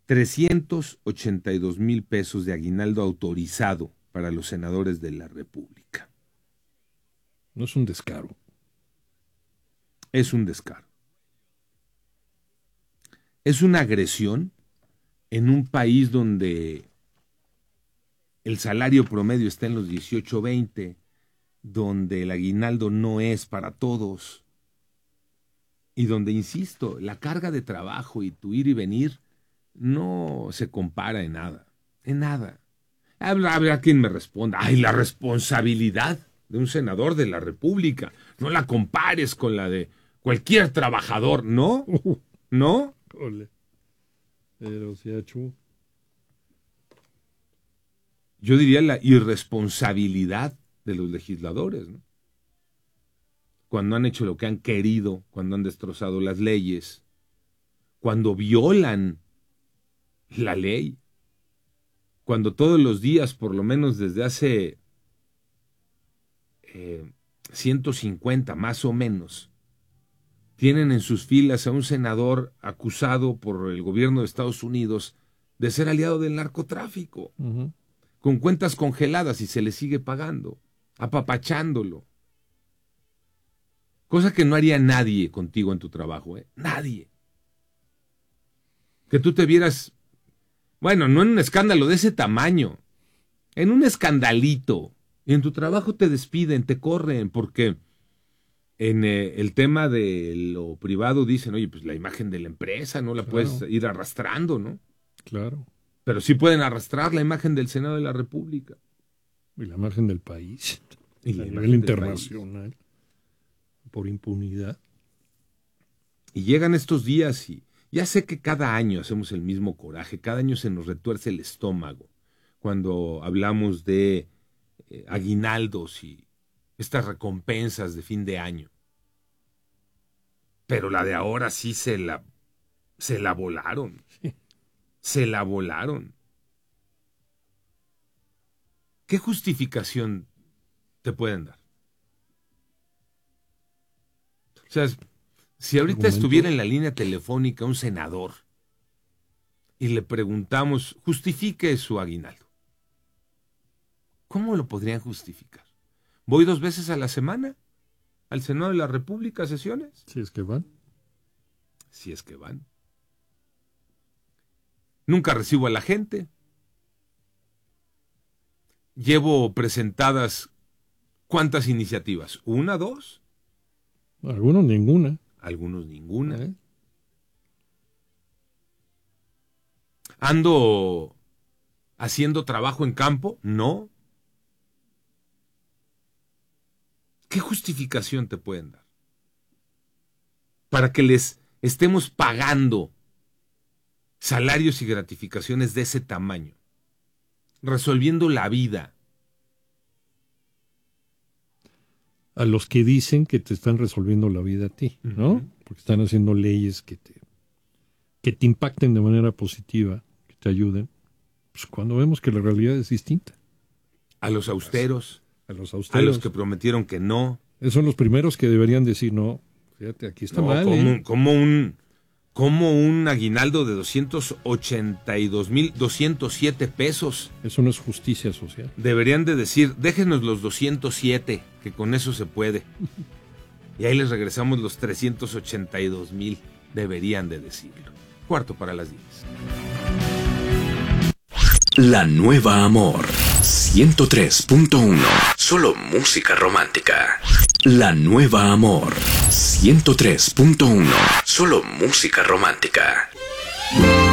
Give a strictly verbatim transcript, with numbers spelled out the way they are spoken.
trescientos ochenta y dos mil pesos de aguinaldo autorizado para los senadores de la República. No es un descaro. Es un descaro. Es una agresión en un país donde el salario promedio está en los dieciocho, veinte, donde el aguinaldo no es para todos y donde, insisto, la carga de trabajo y tu ir y venir no se compara en nada, en nada. Habrá, habrá quien me responda, ¡ay, la responsabilidad de un senador de la República! No la compares con la de cualquier trabajador, ¿no? ¿No? Ole. Pero se ha hecho. Yo diría la irresponsabilidad de los legisladores, ¿no? Cuando han hecho lo que han querido, cuando han destrozado las leyes, cuando violan la ley, cuando todos los días, por lo menos desde hace eh, ciento cincuenta más o menos, tienen en sus filas a un senador acusado por el gobierno de Estados Unidos de ser aliado del narcotráfico, Uh-huh. con cuentas congeladas y se le sigue pagando, apapachándolo. Cosa que no haría nadie contigo en tu trabajo, ¿eh? Nadie. Que tú te vieras, bueno, no en un escándalo de ese tamaño, en un escandalito, y en tu trabajo te despiden, te corren, porque en eh, el tema de lo privado dicen, oye, pues la imagen de la empresa no la Claro. puedes ir arrastrando, ¿no? Claro. Pero sí pueden arrastrar la imagen del Senado de la República. Y la imagen del país. Y a la nivel imagen del internacional. Por impunidad. Y llegan estos días y ya sé que cada año hacemos el mismo coraje, cada año se nos retuerce el estómago cuando hablamos de eh, aguinaldos y estas recompensas de fin de año. Pero la de ahora sí se la, se la volaron. Sí. Se la volaron. ¿Qué justificación te pueden dar? O sea, si ahorita Argumento. estuviera en la línea telefónica un senador y le preguntamos, justifique su aguinaldo, ¿cómo lo podrían justificar? ¿Voy dos veces a la semana al Senado de la República a sesiones? Si es que van. Si es que van. Nunca recibo a la gente. Llevo presentadas ¿cuántas iniciativas? ¿Una, dos? Algunos ninguna. Algunos ninguna. ¿Eh? ¿Ando haciendo trabajo en campo? No. ¿Qué justificación te pueden dar? Para que les estemos pagando salarios y gratificaciones de ese tamaño, resolviendo la vida. A los que dicen que te están resolviendo la vida a ti, ¿no? Uh-huh. Porque están haciendo leyes que te, que te impacten de manera positiva, que te ayuden. Pues cuando vemos que la realidad es distinta. A los austeros, A los a austeros. los que prometieron que no. Esos son los primeros que deberían decir, no, fíjate, aquí está No, mal. como, ¿eh? como un como un aguinaldo de doscientos ochenta y dos mil doscientos siete pesos. Eso no es justicia social. Deberían de decir, déjenos los doscientos siete, que con eso se puede. Y ahí les regresamos los trescientos ochenta y dos mil. Deberían de decirlo. Cuarto para las diez. La Nueva Amor ciento tres punto uno. Solo música romántica. La Nueva Amor ciento tres punto uno. Solo música romántica.